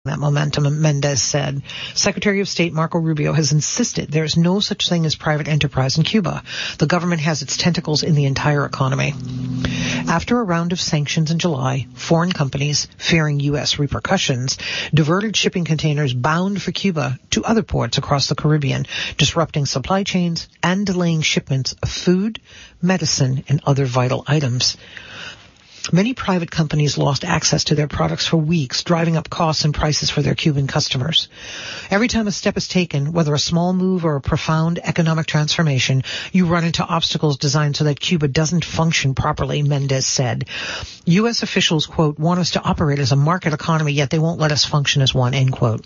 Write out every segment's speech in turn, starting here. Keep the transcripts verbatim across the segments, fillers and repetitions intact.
that momentum, Mendez said. Secretary of State Marco Rubio has insisted there is no such thing as private enterprise in Cuba. The government has its tentacles in the entire economy. After a round of sanctions in July, foreign companies, fearing U S repercussions, diverted shipping containers bound for Cuba to other ports across the Caribbean, disrupting supply chains and delaying shipments of food, medicine, and other vital items. Many private companies lost access to their products for weeks, driving up costs and prices for their Cuban customers. Every time a step is taken, whether a small move or a profound economic transformation, you run into obstacles designed so that Cuba doesn't function properly, Mendez said. U S officials, quote, want us to operate as a market economy, yet they won't let us function as one, end quote.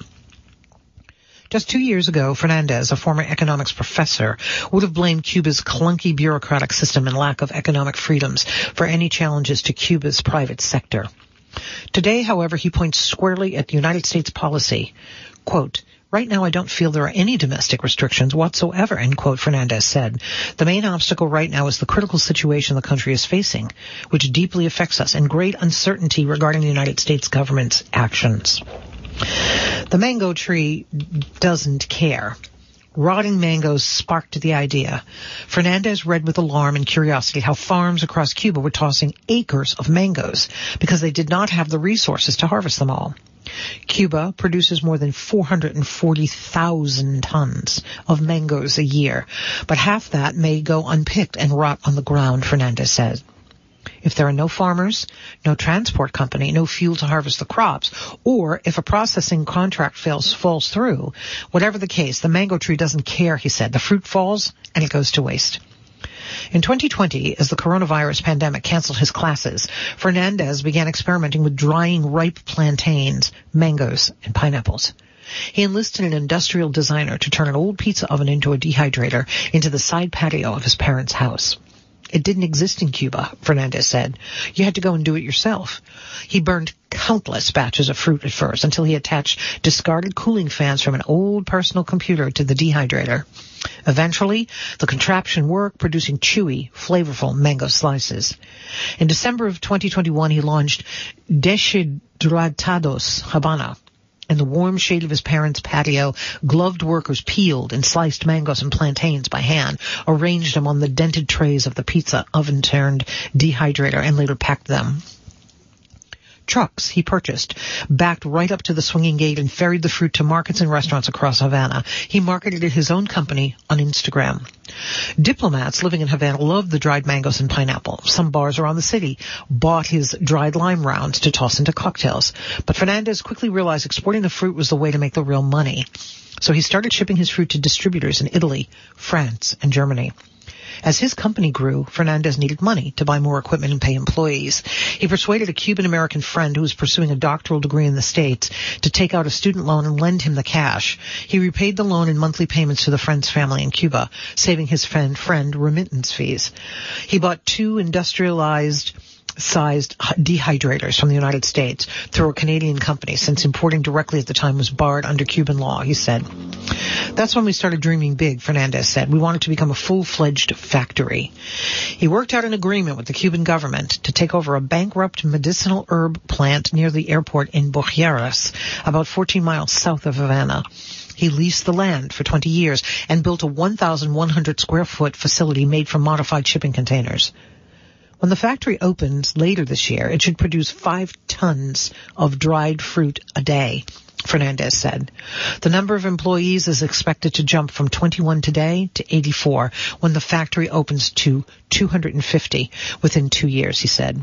Just two years ago, Fernandez, a former economics professor, would have blamed Cuba's clunky bureaucratic system and lack of economic freedoms for any challenges to Cuba's private sector. Today, however, he points squarely at the United States policy. Quote, right now I don't feel there are any domestic restrictions whatsoever, end quote, Fernandez said. The main obstacle right now is the critical situation the country is facing, which deeply affects us, and great uncertainty regarding the United States government's actions. The mango tree doesn't care. Rotting mangoes sparked the idea. Fernandez read with alarm and curiosity how farms across Cuba were tossing acres of mangoes because they did not have the resources to harvest them all. Cuba produces more than four hundred forty thousand tons of mangoes a year, but half that may go unpicked and rot on the ground, Fernandez said. If there are no farmers, no transport company, no fuel to harvest the crops, or if a processing contract fails, falls through, whatever the case, the mango tree doesn't care, he said. The fruit falls and it goes to waste. In twenty twenty, as the coronavirus pandemic canceled his classes, Fernandez began experimenting with drying ripe plantains, mangoes, and pineapples. He enlisted an industrial designer to turn an old pizza oven into a dehydrator into the side patio of his parents' house. It didn't exist in Cuba, Fernandez said. You had to go and do it yourself. He burned countless batches of fruit at first until he attached discarded cooling fans from an old personal computer to the dehydrator. Eventually, the contraption worked, producing chewy, flavorful mango slices. In December of twenty twenty-one, he launched Deshidratados Habana. In the warm shade of his parents' patio, gloved workers peeled and sliced mangoes and plantains by hand, arranged them on the dented trays of the pizza oven-turned dehydrator, and later packed them. Trucks he purchased, backed right up to the swinging gate, and ferried the fruit to markets and restaurants across Havana. He marketed his own company on Instagram. Diplomats living in Havana loved the dried mangoes and pineapple. Some bars around the city bought his dried lime rounds to toss into cocktails. But Fernandez quickly realized exporting the fruit was the way to make the real money. So he started shipping his fruit to distributors in Italy, France, and Germany. As his company grew, Fernandez needed money to buy more equipment and pay employees. He persuaded a Cuban-American friend who was pursuing a doctoral degree in the States to take out a student loan and lend him the cash. He repaid the loan in monthly payments to the friend's family in Cuba, saving his friend, friend remittance fees. He bought two industrialized sized dehydrators from the United States through a Canadian company, since importing directly at the time was barred under Cuban law, he said. That's when we started dreaming big, Fernandez said. We wanted to become a full-fledged factory. He worked out an agreement with the Cuban government to take over a bankrupt medicinal herb plant near the airport in Bujeras, about fourteen miles south of Havana. He leased the land for twenty years and built a one thousand one hundred square foot facility made from modified shipping containers. When the factory opens later this year, it should produce five tons of dried fruit a day, Fernandez said. The number of employees is expected to jump from twenty-one today to eighty-four when the factory opens to two hundred fifty within two years, he said.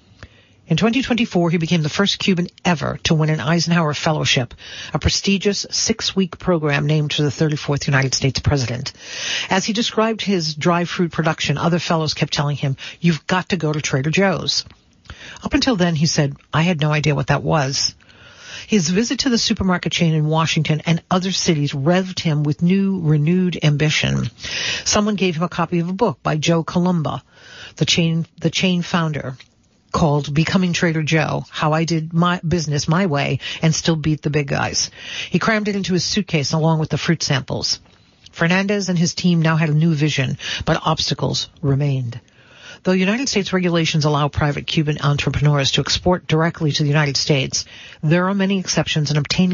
In twenty twenty-four, he became the first Cuban ever to win an Eisenhower Fellowship, a prestigious six-week program named for the thirty-fourth United States president. As he described his dry fruit production, other fellows kept telling him, "You've got to go to Trader Joe's." Up until then, he said, "I had no idea what that was." His visit to the supermarket chain in Washington and other cities revved him with new, renewed ambition. Someone gave him a copy of a book by Joe Columba, the chain, the chain founder, called Becoming Trader Joe, How I Did My Business My Way and Still Beat the Big Guys. He crammed it into his suitcase along with the fruit samples. Fernandez and his team now had a new vision, but obstacles remained. Though United States regulations allow private Cuban entrepreneurs to export directly to the United States, there are many exceptions, and obtaining